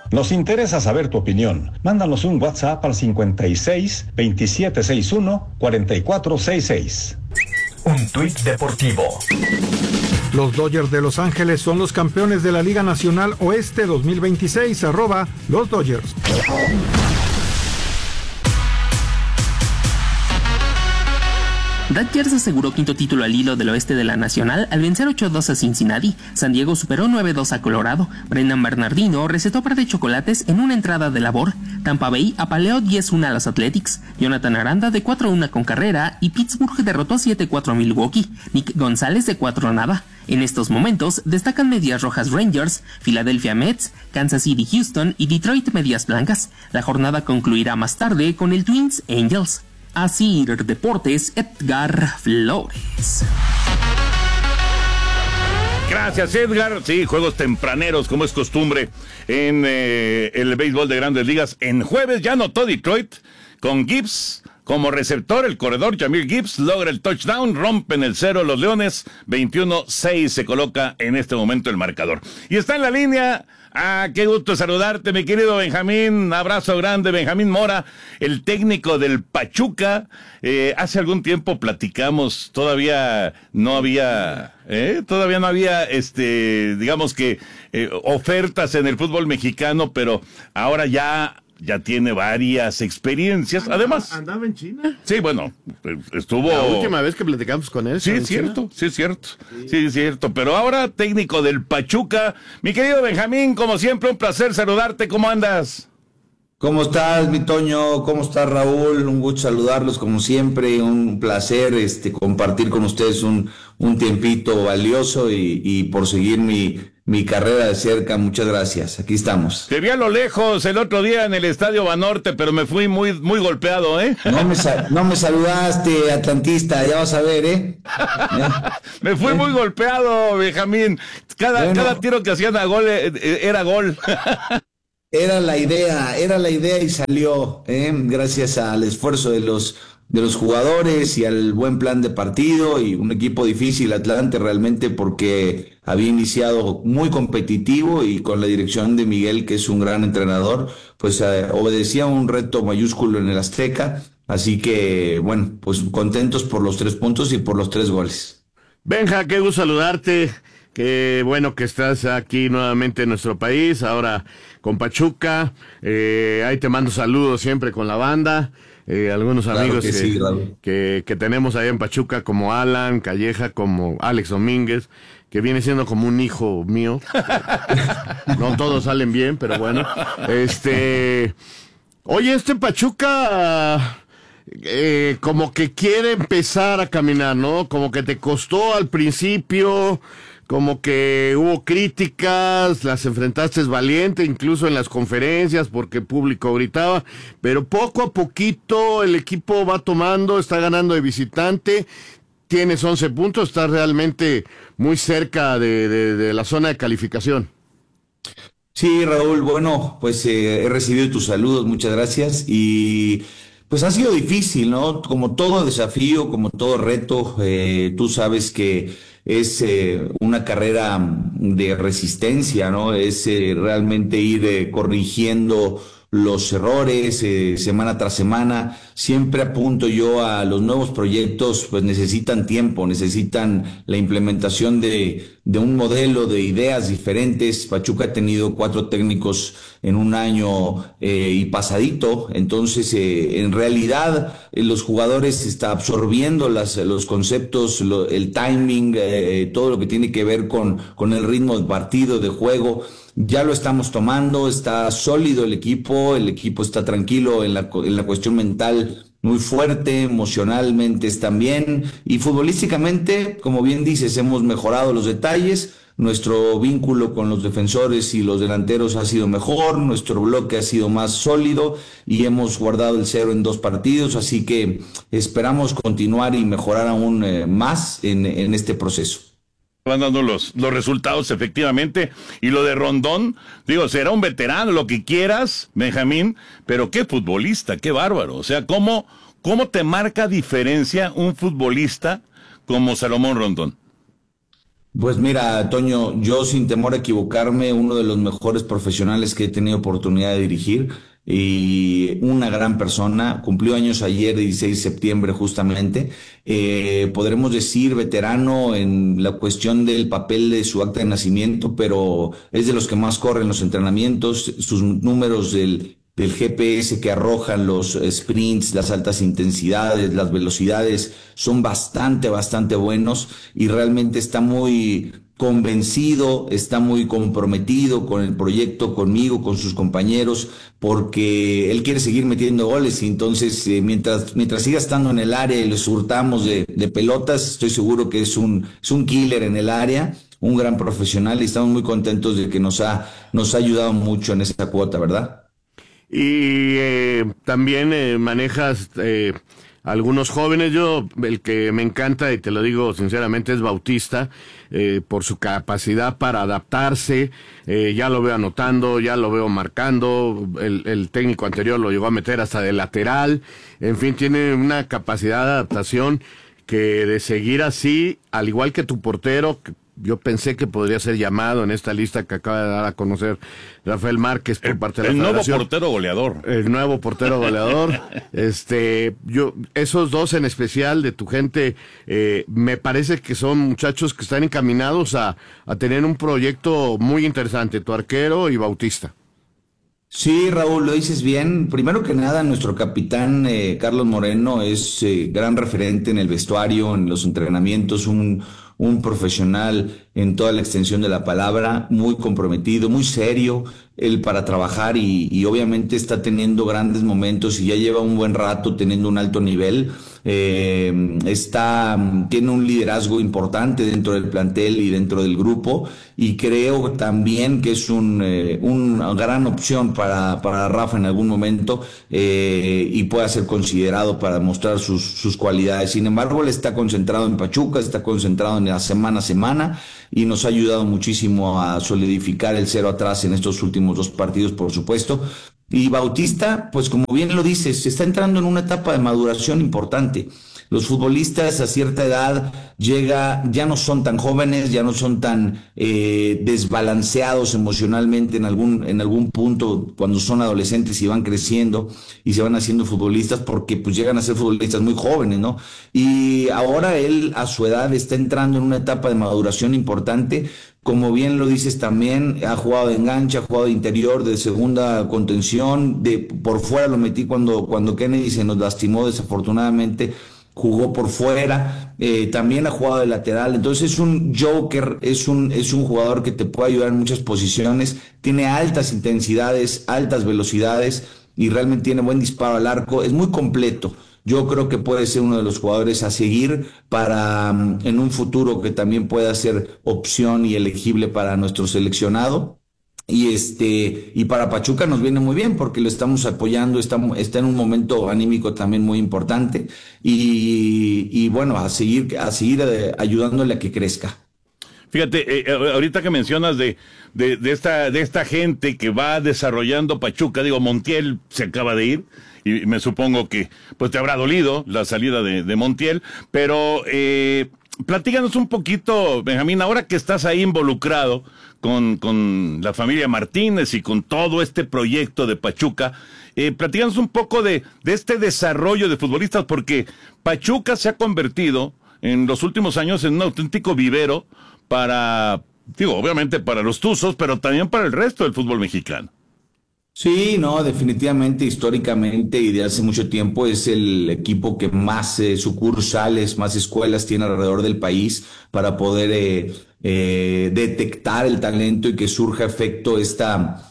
Nos interesa saber tu opinión. Mándanos un WhatsApp al 56 2761 4466. Un tuit deportivo. Los Dodgers de Los Ángeles son los campeones de la Liga Nacional Oeste 2026, @los Dodgers. Dodgers aseguró quinto título al hilo del oeste de la Nacional al vencer 8-2 a Cincinnati. San Diego superó 9-2 a Colorado. Brendan Bernardino recetó par de chocolates en una entrada de labor. Tampa Bay apaleó 10-1 a los Athletics. Jonathan Aranda de 4-1 con carrera y Pittsburgh derrotó 7-4 a Milwaukee. Nick González de 4-0. En estos momentos destacan Medias Rojas Rangers, Philadelphia Mets, Kansas City Houston y Detroit Medias Blancas. La jornada concluirá más tarde con el Twins Angels. Así Deportes, Edgar Flores. Gracias, Edgar. Sí, juegos tempraneros, como es costumbre en el béisbol de Grandes Ligas. En jueves ya anotó Detroit con Gibbs como receptor. El corredor Jahmyr Gibbs logra el touchdown, rompen el cero los Leones. 21-6 se coloca en este momento el marcador. Y está en la línea. Qué gusto saludarte, mi querido Benjamín. Abrazo grande, Benjamín Mora, el técnico del Pachuca. Hace algún tiempo platicamos, todavía no había, digamos que ofertas en el fútbol mexicano, pero ahora ya tiene varias experiencias. Además, ¿andaba en China? Sí, bueno, estuvo... La última vez que platicamos con él. Sí, es cierto. Pero ahora técnico del Pachuca. Mi querido Benjamín, como siempre, un placer saludarte. ¿Cómo andas? ¿Cómo estás, mi Toño? ¿Cómo estás, Raúl? Un gusto saludarlos como siempre, un placer compartir con ustedes un tiempito valioso y por seguir mi carrera de cerca. Muchas gracias, aquí estamos. Te vi a lo lejos el otro día en el Estadio Banorte, pero me fui muy, muy golpeado, ¿eh? No me saludaste, atlantista, ya vas a ver, ¿eh? Me fui muy golpeado, Benjamín. Cada tiro que hacían a gol era gol. Era la idea y salió, gracias al esfuerzo de los jugadores y al buen plan de partido, y un equipo difícil, Atlante, realmente, porque había iniciado muy competitivo y con la dirección de Miguel, que es un gran entrenador, pues obedecía un reto mayúsculo en el Azteca, así que bueno, pues contentos por los 3 puntos y por los 3 goles. Benja, qué gusto saludarte. Qué bueno que estás aquí nuevamente en nuestro país, ahora con Pachuca. Ahí te mando saludos siempre con la banda. Algunos amigos que tenemos ahí en Pachuca, como Alan Calleja, como Alex Domínguez, que viene siendo como un hijo mío. No todos salen bien, pero bueno. Oye, Pachuca... como que quiere empezar a caminar, ¿no? Como que te costó al principio, como que hubo críticas, las enfrentaste valiente, incluso en las conferencias, porque el público gritaba, pero poco a poquito el equipo va tomando, está ganando de visitante, tienes 11 puntos, estás realmente muy cerca de la zona de calificación. Sí, Raúl, bueno, pues he recibido tus saludos, muchas gracias, y... pues ha sido difícil, ¿no? Como todo desafío, como todo reto, tú sabes que es una carrera de resistencia, ¿no? Es realmente ir corrigiendo los errores semana tras semana. Siempre apunto yo a los nuevos proyectos, pues necesitan tiempo, necesitan la implementación de un modelo, de ideas diferentes. Pachuca ha tenido 4 técnicos en un año y pasadito, entonces en realidad los jugadores están absorbiendo los conceptos, el timing, todo lo que tiene que ver con el ritmo de partido, de juego. Ya lo estamos tomando, está sólido el equipo está tranquilo en la cuestión mental, muy fuerte, emocionalmente también, y futbolísticamente, como bien dices, hemos mejorado los detalles, nuestro vínculo con los defensores y los delanteros ha sido mejor, nuestro bloque ha sido más sólido y hemos guardado el 0 en 2 partidos, así que esperamos continuar y mejorar aún más en este proceso. Van dando los resultados, efectivamente, y lo de Rondón, digo, será un veterano, lo que quieras, Benjamín, pero qué futbolista, qué bárbaro. O sea, ¿cómo te marca diferencia un futbolista como Salomón Rondón? Pues mira, Toño, yo sin temor a equivocarme, uno de los mejores profesionales que he tenido oportunidad de dirigir y una gran persona, cumplió años ayer, 16 de septiembre justamente, podremos decir veterano en la cuestión del papel de su acta de nacimiento, pero es de los que más corren los entrenamientos, sus números del GPS que arrojan los sprints, las altas intensidades, las velocidades, son bastante buenos y realmente está muy convencido, está muy comprometido con el proyecto, conmigo, con sus compañeros, porque él quiere seguir metiendo goles y entonces mientras siga estando en el área y les hurtamos de pelotas, estoy seguro que es un killer en el área, un gran profesional y estamos muy contentos de que nos ha ayudado mucho en esa cuota, ¿verdad? Y también manejas algunos jóvenes. Yo, el que me encanta, y te lo digo sinceramente, es Bautista, por su capacidad para adaptarse. Ya lo veo anotando, ya lo veo marcando. El técnico anterior lo llegó a meter hasta de lateral. En fin, tiene una capacidad de adaptación que de seguir así, al igual que tu portero, yo pensé que podría ser llamado en esta lista que acaba de dar a conocer Rafael Márquez por parte de la Federación. El nuevo portero goleador. El nuevo portero goleador. Esos dos en especial de tu gente, me parece que son muchachos que están encaminados a tener un proyecto muy interesante, tu arquero y Bautista. Sí, Raúl, lo dices bien. Primero que nada, nuestro capitán Carlos Moreno es gran referente en el vestuario, en los entrenamientos, un profesional en toda la extensión de la palabra, muy comprometido, muy serio, él para trabajar y obviamente está teniendo grandes momentos y ya lleva un buen rato teniendo un alto nivel. Tiene un liderazgo importante dentro del plantel y dentro del grupo y creo también que es una gran opción para Rafa en algún momento y pueda ser considerado para mostrar sus cualidades. Sin embargo, él está concentrado en Pachuca, está concentrado en la semana a semana y nos ha ayudado muchísimo a solidificar el 0 atrás en estos últimos 2 partidos, por supuesto. Y Bautista, pues como bien lo dices, está entrando en una etapa de maduración importante. Los futbolistas a cierta edad ya no son tan jóvenes, ya no son tan desbalanceados emocionalmente en algún punto cuando son adolescentes y van creciendo y se van haciendo futbolistas porque pues llegan a ser futbolistas muy jóvenes, ¿no? Y ahora él a su edad está entrando en una etapa de maduración importante. Como bien lo dices también, ha jugado de enganche, ha jugado de interior, de segunda contención, por fuera lo metí cuando Kennedy se nos lastimó desafortunadamente, jugó por fuera, también ha jugado de lateral, entonces es un joker, es un jugador que te puede ayudar en muchas posiciones, tiene altas intensidades, altas velocidades y realmente tiene buen disparo al arco, es muy completo. Yo creo que puede ser uno de los jugadores a seguir para en un futuro que también pueda ser opción y elegible para nuestro seleccionado. Y para Pachuca nos viene muy bien porque lo estamos apoyando, está en un momento anímico también muy importante y bueno, a seguir ayudándole a que crezca. Fíjate, ahorita que mencionas de esta gente que va desarrollando Pachuca, digo, Montiel se acaba de ir y me supongo que pues te habrá dolido la salida de Montiel, pero platícanos un poquito, Benjamín, ahora que estás ahí involucrado con la familia Martínez y con todo este proyecto de Pachuca, platícanos un poco de este desarrollo de futbolistas, porque Pachuca se ha convertido en los últimos años en un auténtico vivero obviamente para los Tuzos, pero también para el resto del fútbol mexicano. Sí, no, definitivamente, históricamente y de hace mucho tiempo es el equipo que más sucursales, más escuelas tiene alrededor del país para poder detectar el talento y que surja efecto esta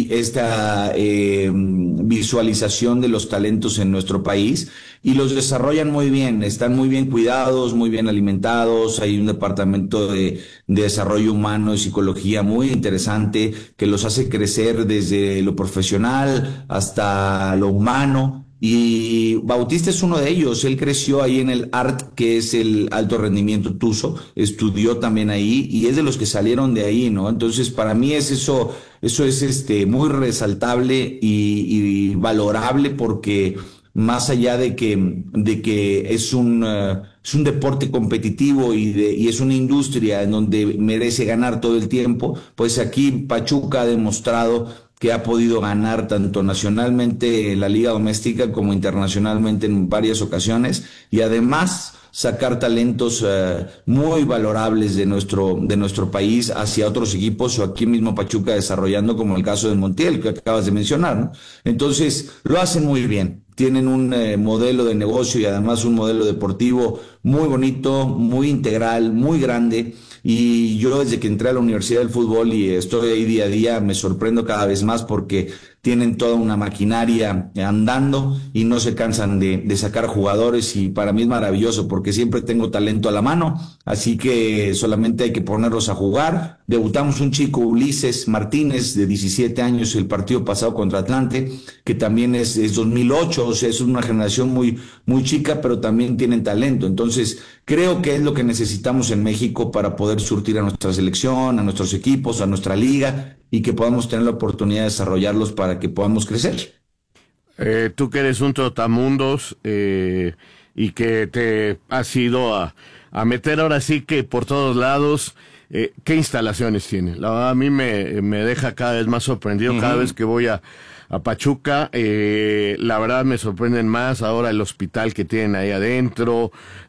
visualización de los talentos en nuestro país y los desarrollan muy bien, están muy bien cuidados, muy bien alimentados, hay un departamento de desarrollo humano y psicología muy interesante que los hace crecer desde lo profesional hasta lo humano. Y Bautista es uno de ellos, él creció ahí en el ART, que es el alto rendimiento Tuzo, estudió también ahí y es de los que salieron de ahí, ¿no? Entonces para mí eso es muy resaltable y valorable porque más allá de que es un deporte competitivo y es una industria en donde merece ganar todo el tiempo, pues aquí Pachuca ha demostrado que ha podido ganar tanto nacionalmente en la liga doméstica como internacionalmente en varias ocasiones, y además sacar talentos muy valorables de nuestro país hacia otros equipos, o aquí mismo Pachuca desarrollando, como el caso de Montiel que acabas de mencionar, ¿no? Entonces lo hacen muy bien. Tienen un modelo de negocio y además un modelo deportivo muy bonito, muy integral, muy grande. Y yo desde que entré a la Universidad del Fútbol y estoy ahí día a día, me sorprendo cada vez más porque tienen toda una maquinaria andando y no se cansan de sacar jugadores, y para mí es maravilloso porque siempre tengo talento a la mano, así que solamente hay que ponerlos a jugar. Debutamos un chico, Ulises Martínez, de 17 años, el partido pasado contra Atlante, que también es 2008, o sea, es una generación muy, muy chica, pero también tienen talento. Entonces, creo que es lo que necesitamos en México para poder surtir a nuestra selección, a nuestros equipos, a nuestra liga, y que podamos tener la oportunidad de desarrollarlos para que podamos crecer. Tú que eres un trotamundos y que te has ido a meter ahora sí que por todos lados, ¿qué instalaciones tiene? La verdad, a mí me deja cada vez más sorprendido cada vez que voy a Pachuca. La verdad me sorprenden más ahora el hospital que tienen ahí adentro.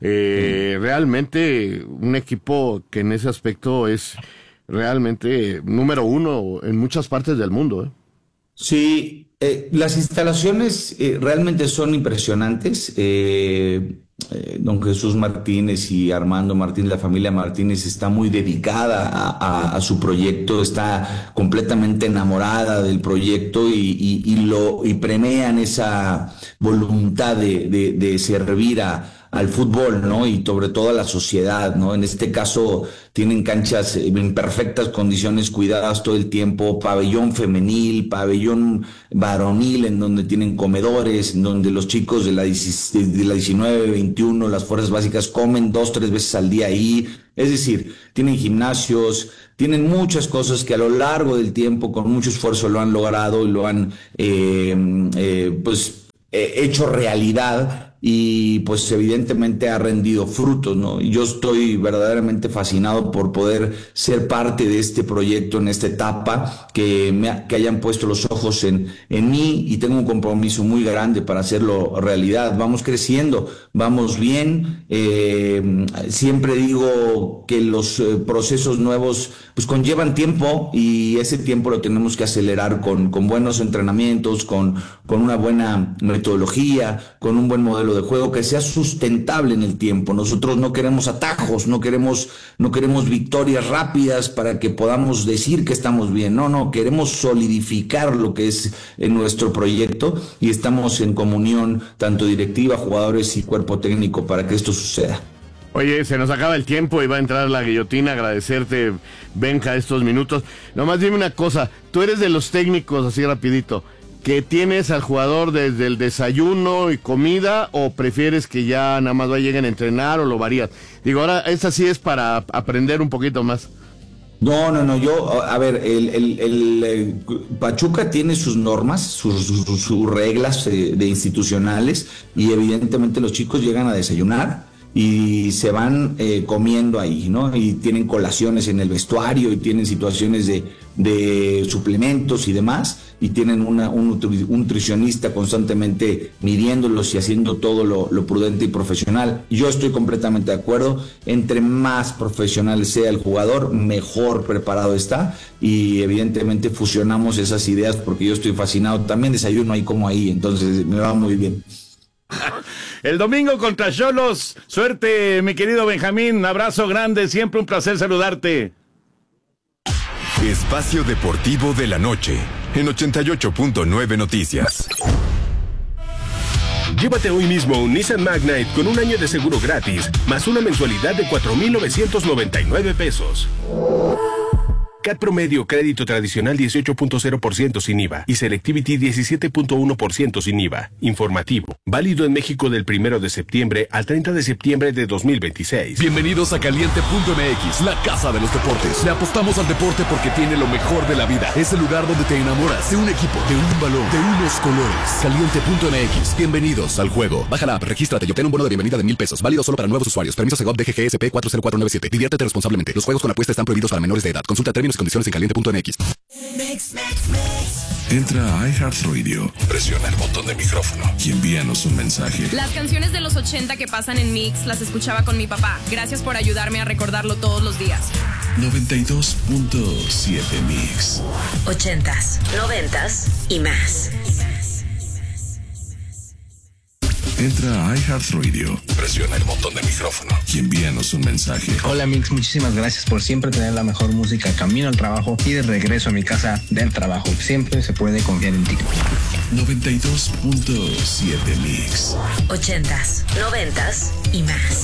Realmente un equipo que en ese aspecto es realmente número uno en muchas partes del mundo. Sí, las instalaciones realmente son impresionantes. Don Jesús Martínez y Armando Martínez, la familia Martínez está muy dedicada a su proyecto, está completamente enamorada del proyecto y premian esa voluntad de servir al fútbol, ¿no? Y sobre todo a la sociedad, ¿no? En este caso tienen canchas en perfectas condiciones, cuidadas todo el tiempo, pabellón femenil, pabellón varonil, en donde tienen comedores, en donde los chicos de la 19, 21, las fuerzas básicas comen 2-3 veces al día ahí. Es decir, tienen gimnasios, tienen muchas cosas que a lo largo del tiempo, con mucho esfuerzo, lo han logrado y lo han hecho realidad. Y pues evidentemente ha rendido frutos, ¿no? Y yo estoy verdaderamente fascinado por poder ser parte de este proyecto en esta etapa, que hayan puesto los ojos en mí, y tengo un compromiso muy grande para hacerlo realidad. Vamos creciendo, vamos bien. Siempre digo que los procesos nuevos pues conllevan tiempo, y ese tiempo lo tenemos que acelerar con buenos entrenamientos, con una buena metodología, con un buen modelo de juego que sea sustentable en el tiempo. Nosotros no queremos atajos, no queremos victorias rápidas para que podamos decir que estamos bien. No, queremos solidificar lo que es en nuestro proyecto, y estamos en comunión tanto directiva, jugadores y cuerpo técnico para que esto suceda. Oye, se nos acaba el tiempo y va a entrar la guillotina. Agradecerte, Benja, estos minutos. Nomás dime una cosa, tú eres de los técnicos, así rapidito, que tienes al jugador desde el desayuno y comida, o prefieres que ya nada más lleguen a entrenar, o lo varías? Digo, ahora esta sí es para aprender un poquito más. No, yo, a ver, el Pachuca tiene sus normas, sus reglas de institucionales, y evidentemente los chicos llegan a desayunar y se van comiendo ahí, ¿no? Y tienen colaciones en el vestuario, y tienen situaciones de suplementos y demás, y tienen un nutricionista constantemente midiéndolos y haciendo todo lo prudente y profesional. Yo estoy completamente de acuerdo. Entre más profesional sea el jugador, mejor preparado está, y evidentemente fusionamos esas ideas porque yo estoy fascinado. También desayuno ahí como ahí, entonces me va muy bien. El domingo contra Xolos. Suerte, mi querido Benjamín. Abrazo grande, siempre un placer saludarte. Espacio Deportivo de la Noche, en 88.9 Noticias. Llévate hoy mismo un Nissan Magnite con un año de seguro gratis, más una mensualidad de 4,999 pesos. CAT promedio crédito tradicional 18.0% sin IVA y Selectivity 17.1% sin IVA. Informativo. Válido en México del 1 de septiembre al 30 de septiembre de 2026. Bienvenidos a Caliente.mx, la casa de los deportes. Le apostamos al deporte porque tiene lo mejor de la vida. Es el lugar donde te enamoras de un equipo, de un balón, de unos colores. Caliente.mx. Bienvenidos al juego. Baja la app, regístrate y obtén un bono de bienvenida de $1,000. Válido solo para nuevos usuarios. Permiso Segov DGGSP 40497. Diviértete responsablemente. Los juegos con apuesta están prohibidos para menores de edad. Consulta términos y condiciones en Caliente.mx. Entra a iHeartRadio, presiona el botón de micrófono y envíanos un mensaje. Las canciones de los 80 que pasan en Mix las escuchaba con mi papá. Gracias por ayudarme a recordarlo todos los días. 92.7 Mix. 80s, 90s y más. Entra a iHeartRadio, presiona el botón de micrófono y envíanos un mensaje. Hola Mix, muchísimas gracias por siempre tener la mejor música camino al trabajo y de regreso a mi casa del trabajo. Siempre se puede confiar en ti. 92.7 Mix. 80s, 90s y más.